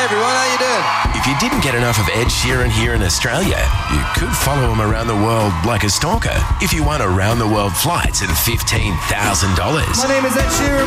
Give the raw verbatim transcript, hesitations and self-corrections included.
everyone, how you doing? If you didn't get enough of Ed Sheeran here in Australia, you could follow him around the world like a stalker if you won around the world flights and fifteen thousand dollars. My name is Ed Sheeran.